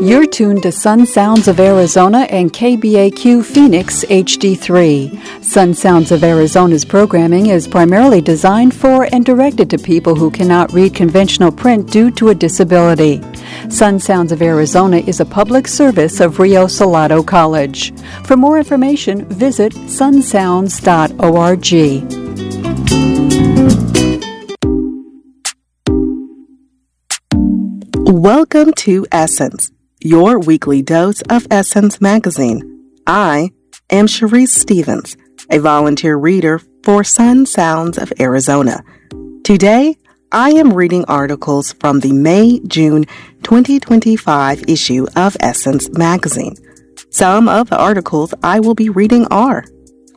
You're tuned to Sun Sounds of Arizona and KBAQ Phoenix HD3. Sun Sounds of Arizona's programming is primarily designed for and directed to people who cannot read conventional print due to a disability. Sun Sounds of Arizona is a public service of Rio Salado College. For more information, visit sunsounds.org. Welcome to Essence, your weekly dose of Essence magazine. I am Sharice Stevens, a volunteer reader for Sun Sounds of Arizona. Today, I am reading articles from the May-June 2025 issue of Essence magazine. Some of the articles I will be reading are: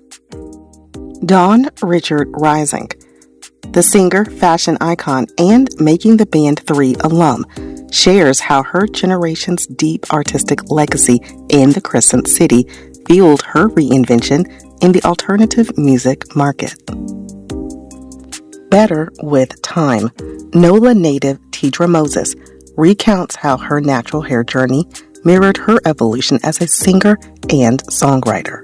Dawn Richard Rising, the singer, fashion icon, and Making the Band 3 alum, shares how her generation's deep artistic legacy in the Crescent City fueled her reinvention in the alternative music market. Better with Time, NOLA native Tidra Moses recounts how her natural hair journey mirrored her evolution as a singer and songwriter.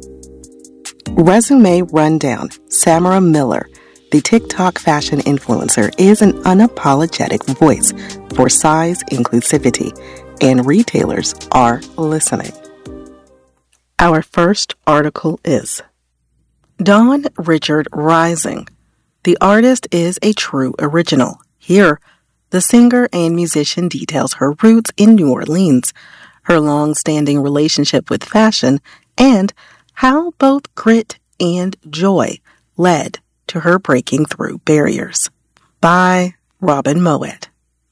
Resume Rundown, Samara Miller, the TikTok fashion influencer, is an unapologetic voice for size inclusivity, and retailers are listening. Our first article is Dawn Richard Rising. The artist is a true original. Here, the singer and musician details her roots in New Orleans, her long-standing relationship with fashion, and how both grit and joy led to her breaking through barriers. By Robin Moet.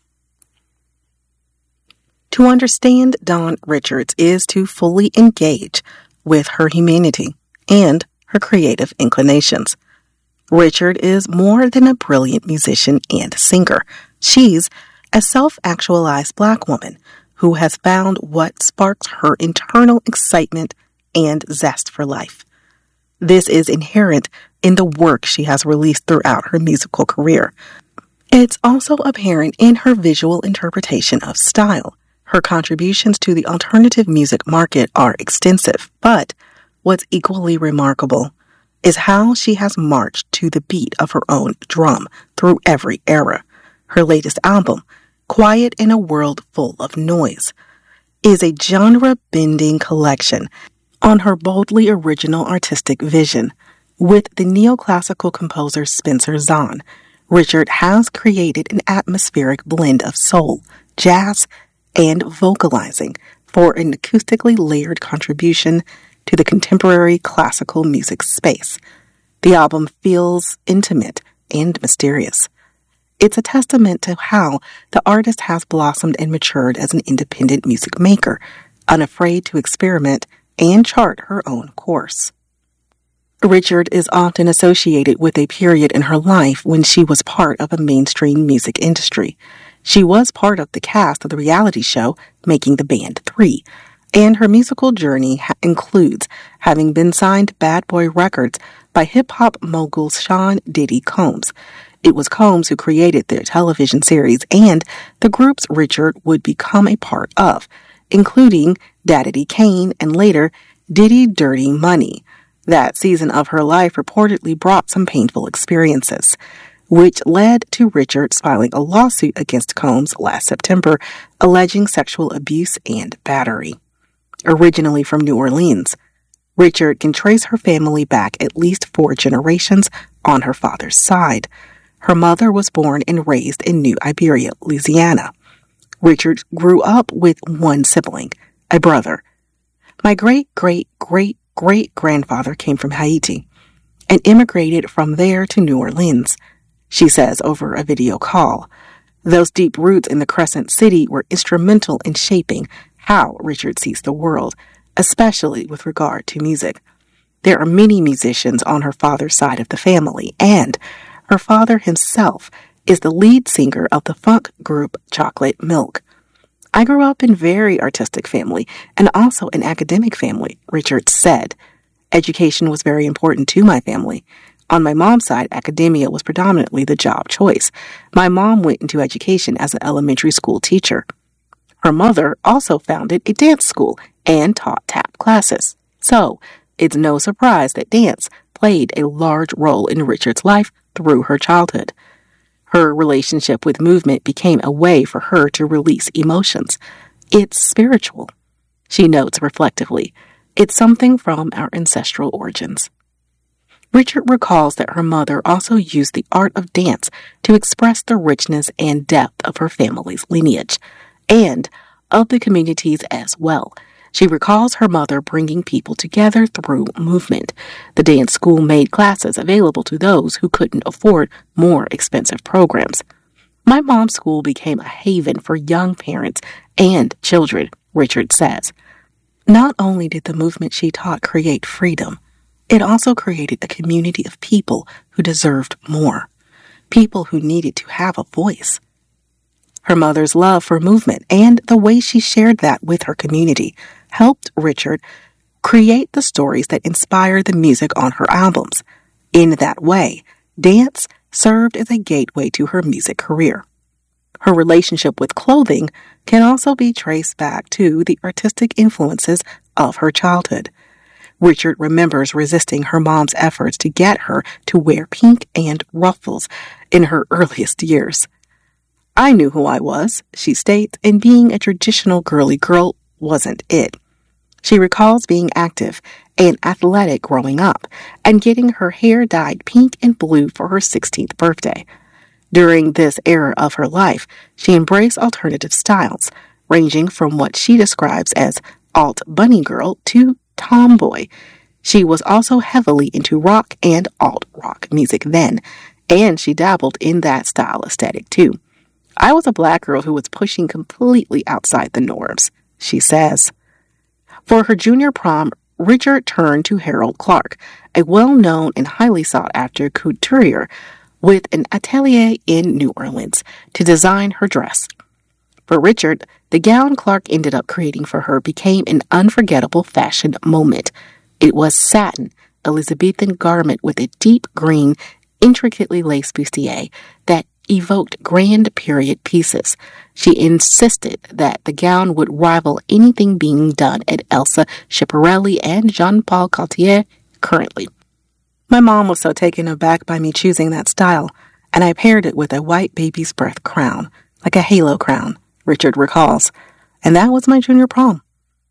To understand Dawn Richards is to fully engage with her humanity and her creative inclinations. Richard is more than a brilliant musician and singer. She's a self-actualized Black woman who has found what sparks her internal excitement and zest for life. This is inherent in the work she has released throughout her musical career. It's also apparent in her visual interpretation of style. Her contributions to the alternative music market are extensive, but what's equally remarkable is how she has marched to the beat of her own drum through every era. Her latest album, Quiet in a World Full of Noise, is a genre-bending collection on her boldly original artistic vision. With the neoclassical composer Spencer Zahn, Richard has created an atmospheric blend of soul, jazz, and vocalizing for an acoustically layered contribution to the contemporary classical music space. The album feels intimate and mysterious. It's a testament to how the artist has blossomed and matured as an independent music maker, unafraid to experiment and chart her own course. Richard is often associated with a period in her life when she was part of a mainstream music industry. She was part of the cast of the reality show Making the Band 3, and her musical journey includes having been signed to Bad Boy Records by hip-hop mogul Sean Diddy Combs. It was Combs who created their television series and the groups Richard would become a part of, including Daddy Kane and later Diddy Dirty Money. That season of her life reportedly brought some painful experiences, which led to Richard filing a lawsuit against Combs last September, alleging sexual abuse and battery. Originally from New Orleans, Richard can trace her family back at least 4 generations on her father's side. Her mother was born and raised in New Iberia, Louisiana. Richard grew up with one sibling, a brother. My great-great-great-great-grandfather came from Haiti and immigrated from there to New Orleans, she says over a video call. Those deep roots in the Crescent City were instrumental in shaping how Richard sees the world, especially with regard to music. There are many musicians on her father's side of the family, and her father himself is the lead singer of the funk group Chocolate Milk. I grew up in a very artistic family and also an academic family, Richards said. Education was very important to my family. On my mom's side, academia was predominantly the job choice. My mom went into education as an elementary school teacher. Her mother also founded a dance school and taught tap classes. So, it's no surprise that dance played a large role in Richard's life through her childhood. Her relationship with movement became a way for her to release emotions. It's spiritual, she notes reflectively. It's something from our ancestral origins. Richard recalls that her mother also used the art of dance to express the richness and depth of her family's lineage, and of the communities as well. She recalls her mother bringing people together through movement. The dance school made classes available to those who couldn't afford more expensive programs. My mom's school became a haven for young parents and children, Richard says. Not only did the movement she taught create freedom, it also created a community of people who deserved more, people who needed to have a voice. Her mother's love for movement and the way she shared that with her community helped Richard create the stories that inspire the music on her albums. In that way, dance served as a gateway to her music career. Her relationship with clothing can also be traced back to the artistic influences of her childhood. Richard remembers resisting her mom's efforts to get her to wear pink and ruffles in her earliest years. I knew who I was, she states, and being a traditional girly girl wasn't it. She recalls being active and athletic growing up and getting her hair dyed pink and blue for her 16th birthday. During this era of her life, she embraced alternative styles, ranging from what she describes as alt bunny girl to tomboy. She was also heavily into rock and alt rock music then, and she dabbled in that style aesthetic too. I was a black girl who was pushing completely outside the norms, she says. For her junior prom, Richard turned to Harold Clark, a well-known and highly sought-after couturier with an atelier in New Orleans, to design her dress. For Richard, the gown Clark ended up creating for her became an unforgettable fashion moment. It was satin, Elizabethan garment with a deep green, intricately laced bustier that evoked grand period pieces. She insisted that the gown would rival anything being done at Elsa Schiaparelli and Jean-Paul Gaultier currently. My mom was so taken aback by me choosing that style, and I paired it with a white baby's breath crown, like a halo crown, Richard recalls. And that was my junior prom.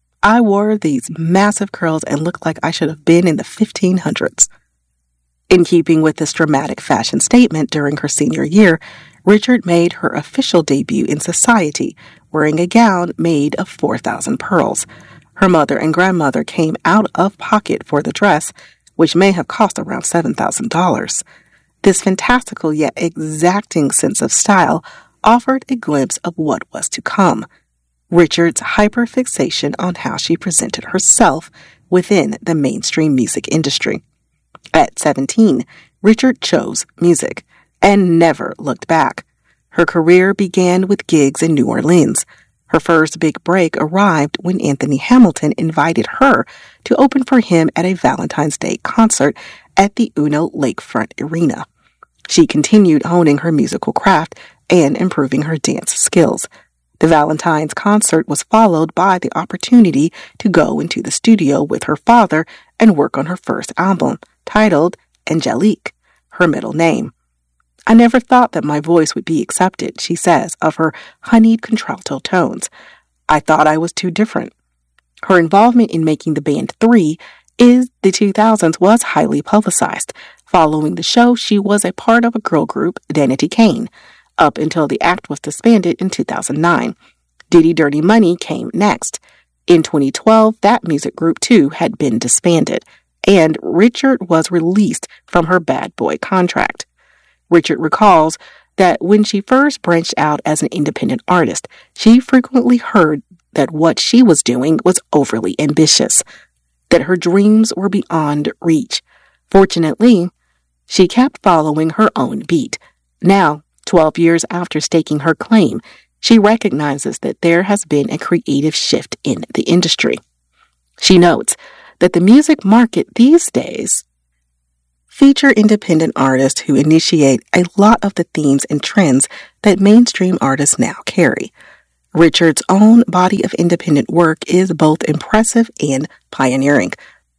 I wore these massive curls and looked like I should have been in the 1500s. In keeping with this dramatic fashion statement during her senior year, Richard made her official debut in society, wearing a gown made of 4,000 pearls. Her mother and grandmother came out of pocket for the dress, which may have cost around $7,000. This fantastical yet exacting sense of style offered a glimpse of what was to come. Richard's hyperfixation on how she presented herself within the mainstream music industry. At 17, Richard chose music and never looked back. Her career began with gigs in New Orleans. Her first big break arrived when Anthony Hamilton invited her to open for him at a Valentine's Day concert at the Uno Lakefront Arena. She continued honing her musical craft and improving her dance skills. The Valentine's concert was followed by the opportunity to go into the studio with her father and work on her first album, titled Angelique, her middle name. I never thought that my voice would be accepted, she says, of her honeyed contralto tones. I thought I was too different. Her involvement in making the band 3 in the 2000s was highly publicized. Following the show, she was a part of a girl group, Danity Kane, up until the act was disbanded in 2009. Diddy Dirty Money came next. In 2012, that music group too had been disbanded, and Richard was released from her Bad Boy contract. Richard recalls that when she first branched out as an independent artist, she frequently heard that what she was doing was overly ambitious, that her dreams were beyond reach. Fortunately, she kept following her own beat. Now, 12 years after staking her claim, she recognizes that there has been a creative shift in the industry. She notes that the music market these days feature independent artists who initiate a lot of the themes and trends that mainstream artists now carry. Richard's own body of independent work is both impressive and pioneering.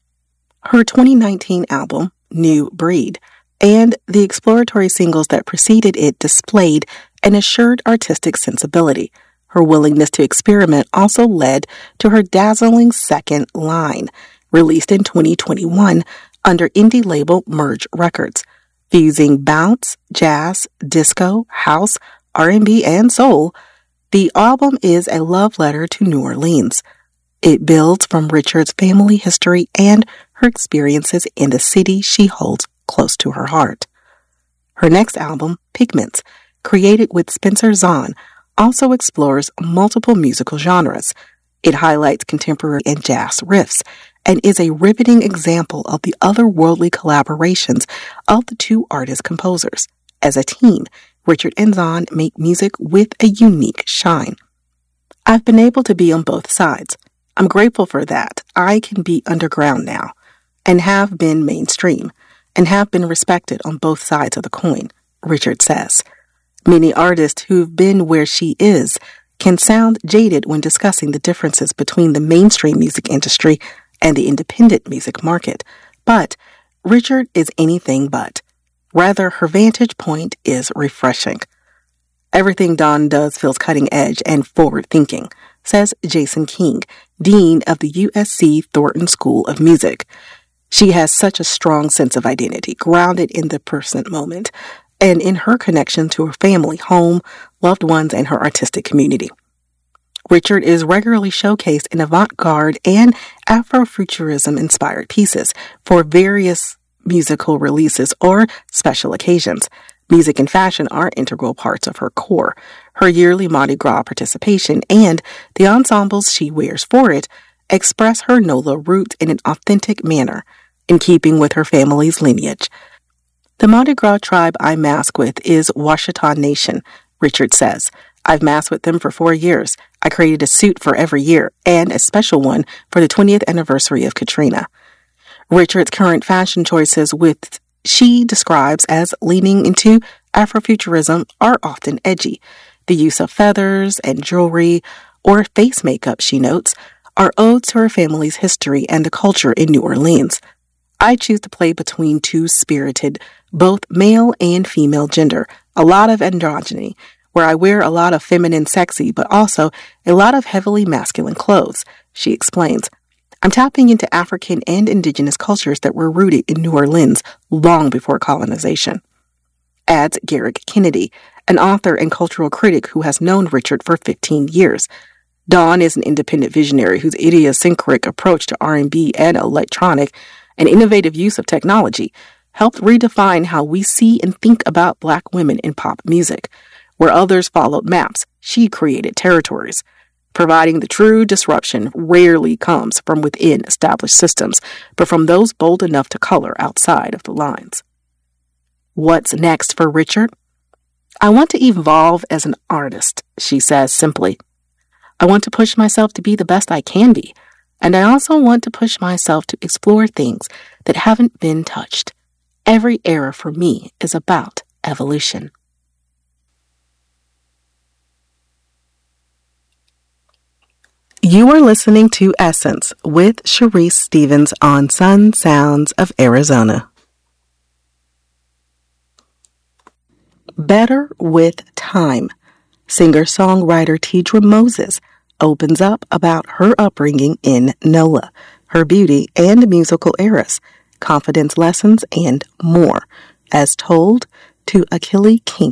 Her 2019 album, New Breed, and the exploratory singles that preceded it displayed an assured artistic sensibility. Her willingness to experiment also led to her dazzling second line, released in 2021 under indie label Merge Records, fusing bounce, jazz, disco, house, R&B, and soul. The album is a love letter to New Orleans. It builds from Richard's family history and her experiences in the city she holds close to her heart. Her next album, Pigments, created with Spencer Zahn, also explores multiple musical genres. It highlights contemporary and jazz riffs and is a riveting example of the otherworldly collaborations of the two artist-composers. As a team, Richard and Zahn make music with a unique shine. I've been able to be on both sides. I'm grateful for that. I can be underground now and have been mainstream and have been respected on both sides of the coin, Richard says. Many artists who've been where she is can sound jaded when discussing the differences between the mainstream music industry and the independent music market, but Richard is anything but. Rather, her vantage point is refreshing. Everything Dawn does feels cutting edge and forward-thinking, says Jason King, Dean of the USC Thornton School of Music. She has such a strong sense of identity, grounded in the present moment, and in her connection to her family, home, loved ones, and her artistic community. Richard is regularly showcased in avant-garde and Afrofuturism-inspired pieces for various musical releases or special occasions. Music and fashion are integral parts of her core. Her yearly Mardi Gras participation and the ensembles she wears for it express her NOLA roots in an authentic manner, in keeping with her family's lineage. The Mardi Gras tribe I mask with is Washita Nation, Richard says. I've masked with them for 4 years. I created a suit for every year and a special one for the 20th anniversary of Katrina. Richard's current fashion choices, which she describes as leaning into Afrofuturism, are often edgy. The use of feathers and jewelry or face makeup, she notes, are odes to her family's history and the culture in New Orleans. I choose to play between two spirited, both male and female gender, a lot of androgyny, where I wear a lot of feminine sexy, but also a lot of heavily masculine clothes, she explains. I'm tapping into African and indigenous cultures that were rooted in New Orleans long before colonization. Adds Garrick Kennedy, an author and cultural critic who has known Richard for 15 years. Dawn is an independent visionary whose idiosyncratic approach to R&B and electronic and innovative use of technology helped redefine how we see and think about Black women in pop music. Where others followed maps, she created territories. Providing the true disruption rarely comes from within established systems, but from those bold enough to color outside of the lines. What's next for Richard? I want to evolve as an artist, she says simply. I want to push myself to be the best I can be, and I also want to push myself to explore things that haven't been touched. Every era for me is about evolution. You are listening to Essence with Sharice Stevens on Sun Sounds of Arizona. Better with Time. Singer-songwriter Tidra Moses opens up about her upbringing in NOLA, her beauty and musical eras, confidence lessons, and more, as told to Achille King.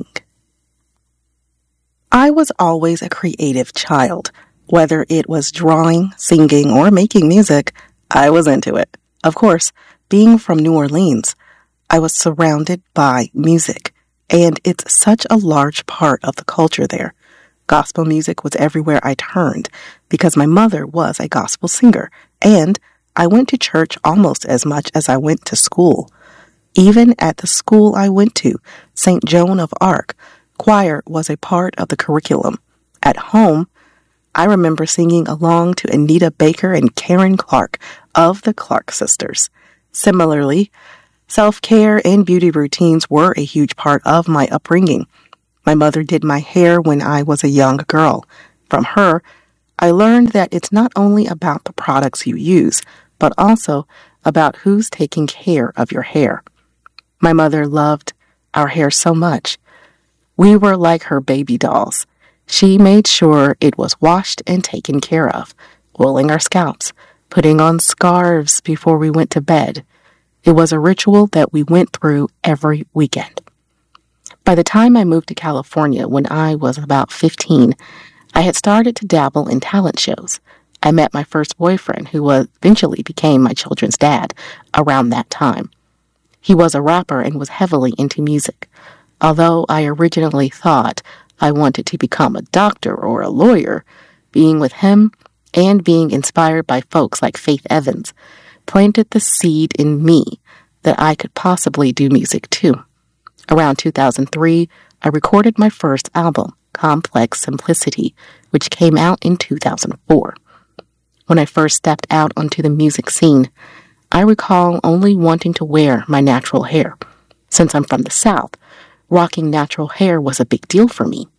I was always a creative child. Whether it was drawing, singing, or making music, I was into it. Of course, being from New Orleans, I was surrounded by music, and it's such a large part of the culture there. Gospel music was everywhere I turned because my mother was a gospel singer, and I went to church almost as much as I went to school. Even at the school I went to, St. Joan of Arc, choir was a part of the curriculum. At home, I remember singing along to Anita Baker and Karen Clark of the Clark Sisters. Similarly, self-care and beauty routines were a huge part of my upbringing. My mother did my hair when I was a young girl, From her, I learned that it's not only about the products you use, but also about who's taking care of your hair. My mother loved our hair so much. We were like her baby dolls. She made sure it was washed and taken care of, oiling our scalps, putting on scarves before we went to bed. It was a ritual that we went through every weekend. By the time I moved to California when I was about 15, I had started to dabble in talent shows. I met my first boyfriend, who eventually became my children's dad, around that time. He was a rapper and was heavily into music. Although I originally thought I wanted to become a doctor or a lawyer, being with him and being inspired by folks like Faith Evans planted the seed in me that I could possibly do music too. Around 2003, I recorded my first album, Complex Simplicity, which came out in 2004. When I first stepped out onto the music scene, I recall only wanting to wear my natural hair. Since I'm from the South, rocking natural hair was a big deal for me.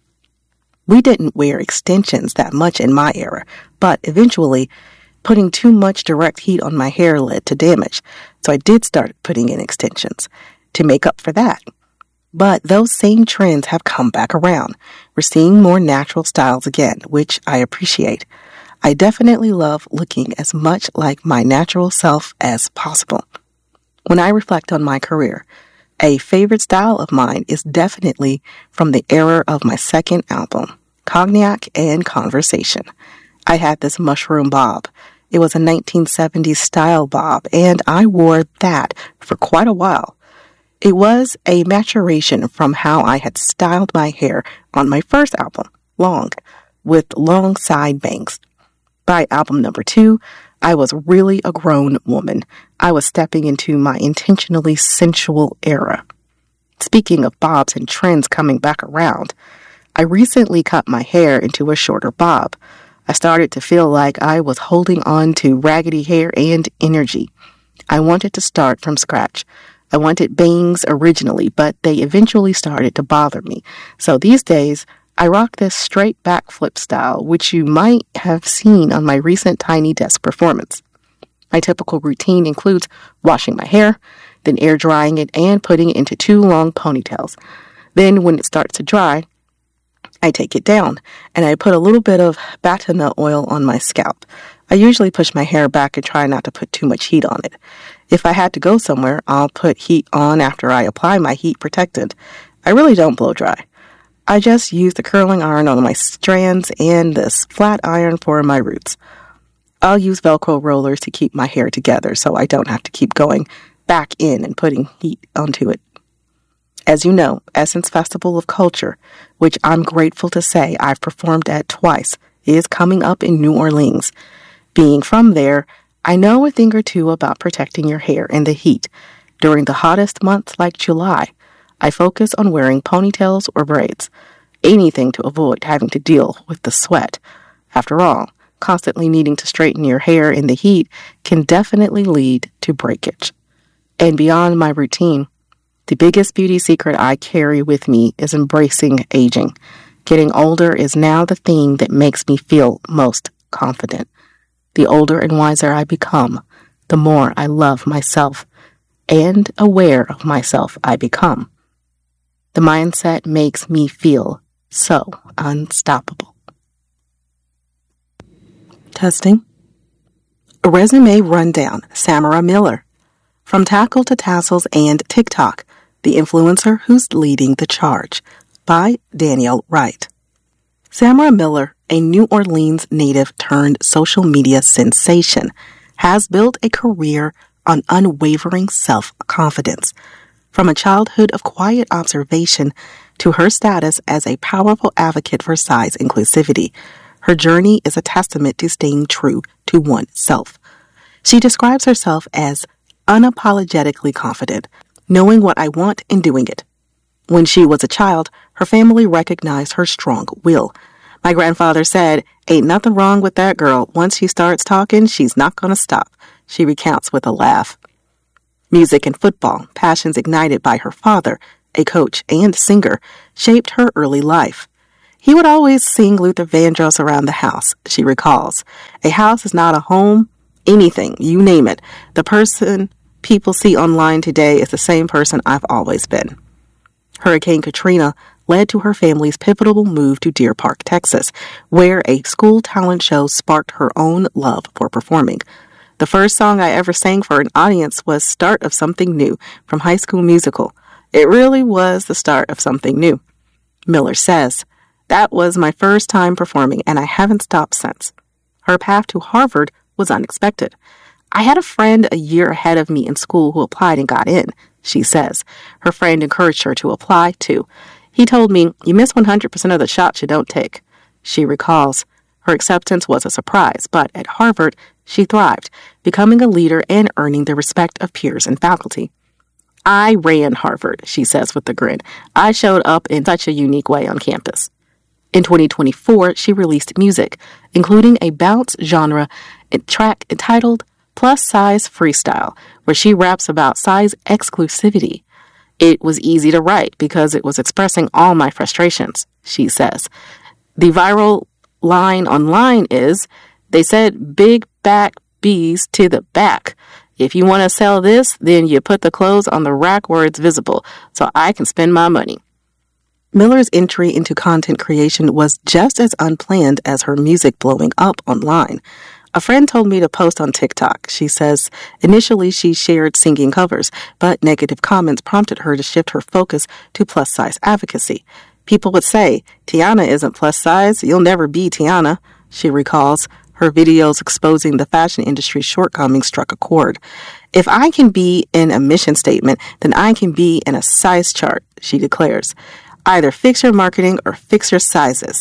We didn't wear extensions that much in my era, but eventually, putting too much direct heat on my hair led to damage, so I did start putting in extensions to make up for that. But those same trends have come back around. We're seeing more natural styles again, which I appreciate. I definitely love looking as much like my natural self as possible. When I reflect on my career, a favorite style of mine is definitely from the era of my second album, Cognac and Conversation. I had this mushroom bob. It was a 1970s style bob, and I wore that for quite a while. It was a maturation from how I had styled my hair on my first album, Long, with long side bangs. By album number 2, I was really a grown woman. I was stepping into my intentionally sensual era. Speaking of bobs and trends coming back around, I recently cut my hair into a shorter bob. I started to feel like I was holding on to raggedy hair and energy. I wanted to start from scratch. I wanted bangs originally, but they eventually started to bother me. So these days, I rock this straight back flip style, which you might have seen on my recent Tiny Desk performance. My typical routine includes washing my hair, then air drying it and putting it into 2 long ponytails. Then when it starts to dry, I take it down and I put a little bit of Batina oil on my scalp. I usually push my hair back and try not to put too much heat on it. If I had to go somewhere, I'll put heat on after I apply my heat protectant. I really don't blow dry. I just use the curling iron on my strands and this flat iron for my roots. I'll use Velcro rollers to keep my hair together so I don't have to keep going back in and putting heat onto it. As you know, Essence Festival of Culture, which I'm grateful to say I've performed at twice, is coming up in New Orleans. Being from there, I know a thing or two about protecting your hair in the heat. During the hottest months like July, I focus on wearing ponytails or braids, anything to avoid having to deal with the sweat. After all, constantly needing to straighten your hair in the heat can definitely lead to breakage. And beyond my routine, the biggest beauty secret I carry with me is embracing aging. Getting older is now the thing that makes me feel most confident. The older and wiser I become, the more I love myself and aware of myself I become. The mindset makes me feel so unstoppable. Testing. A resume rundown. Samara Miller. From Tackle to Tassels and TikTok, the influencer who's leading the charge. By Danielle Wright. Samara Miller, a New Orleans native turned social media sensation, has built a career on unwavering self-confidence. From a childhood of quiet observation to her status as a powerful advocate for size inclusivity, her journey is a testament to staying true to oneself. She describes herself as unapologetically confident, knowing what I want and doing it. When she was a child, her family recognized her strong will. My grandfather said, "Ain't nothing wrong with that girl. Once she starts talking, she's not going to stop," she recounts with a laugh. Music and football, passions ignited by her father, a coach and singer, shaped her early life. He would always sing Luther Vandross around the house, she recalls. A house is not a home, anything, you name it. The person people see online today is the same person I've always been. Hurricane Katrina led to her family's pivotal move to Deer Park, Texas, where a school talent show sparked her own love for performing. The first song I ever sang for an audience was Start of Something New from High School Musical. It really was the start of something new. Miller says, that was my first time performing, and I haven't stopped since. Her path to Harvard was unexpected. I had a friend a year ahead of me in school who applied and got in, she says. Her friend encouraged her to apply, too. He told me, you miss 100% of the shots you don't take. She recalls, her acceptance was a surprise, but at Harvard, she thrived, becoming a leader and earning the respect of peers and faculty. I ran Harvard, she says with a grin. I showed up in such a unique way on campus. In 2024, she released music, including a bounce genre track entitled Plus Size Freestyle, where she raps about size exclusivity. It was easy to write because it was expressing all my frustrations, she says. The viral line online is, they said big back bees to the back. If you want to sell this, then you put the clothes on the rack where it's visible, so I can spend my money. Miller's entry into content creation was just as unplanned as her music blowing up online. A friend told me to post on TikTok. She says initially she shared singing covers, but negative comments prompted her to shift her focus to plus-size advocacy. People would say, Tiana isn't plus size, you'll never be Tiana, she recalls. Her videos exposing the fashion industry's shortcomings struck a chord. If I can be in a mission statement, then I can be in a size chart, she declares. Either fix your marketing or fix your sizes.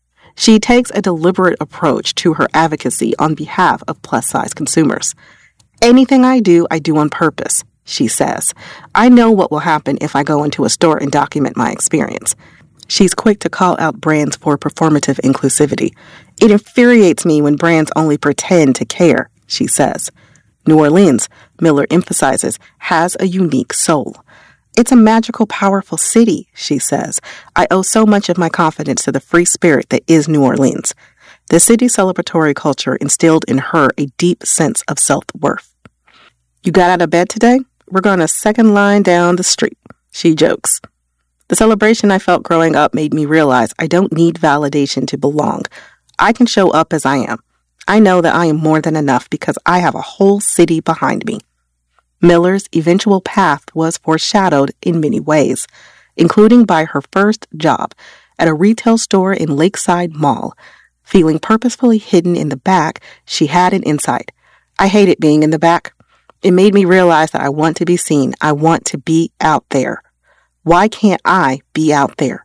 She takes a deliberate approach to her advocacy on behalf of plus-size consumers. Anything I do on purpose, she says. I know what will happen if I go into a store and document my experience. She's quick to call out brands for performative inclusivity. It infuriates me when brands only pretend to care, she says. New Orleans, Miller emphasizes, has a unique soul. It's a magical, powerful city, she says. I owe so much of my confidence to the free spirit that is New Orleans. The city's celebratory culture instilled in her a deep sense of self-worth. You got out of bed today? We're going a second line down the street, she jokes. The celebration I felt growing up made me realize I don't need validation to belong. I can show up as I am. I know that I am more than enough because I have a whole city behind me. Miller's eventual path was foreshadowed in many ways, including by her first job at a retail store in Lakeside Mall. Feeling purposefully hidden in the back, she had an insight. I hated being in the back. It made me realize that I want to be seen. I want to be out there. Why can't I be out there?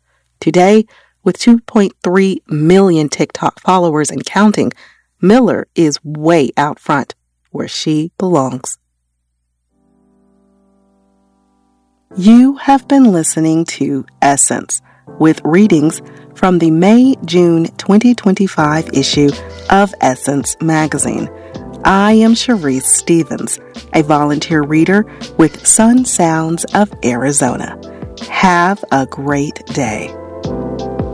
Today, with 2.3 million TikTok followers and counting, Miller is way out front, where she belongs. You have been listening to Essence, with readings from the May-June 2025 issue of Essence magazine. I am Sharice Stevens, a volunteer reader with Sun Sounds of Arizona. Have a great day.